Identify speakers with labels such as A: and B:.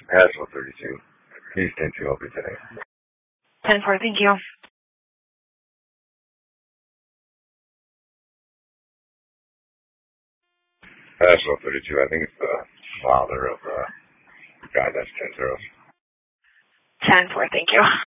A: Hassel 32. He's 10-2, help you today.
B: 10-4, thank you.
A: Hassel 32, I think it's the father of the guy that's 10-0.
B: 10-4, thank you.